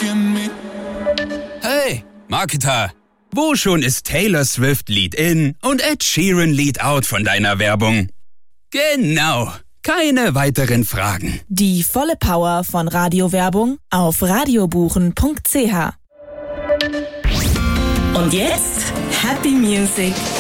Hey, Marketer, wo schon ist Taylor Swift Lied in und Ed Sheeran Lied out von deiner Werbung? Genau, keine weiteren Fragen. Die volle Power von Radiowerbung auf radiobuchen.ch. Und jetzt Happy Music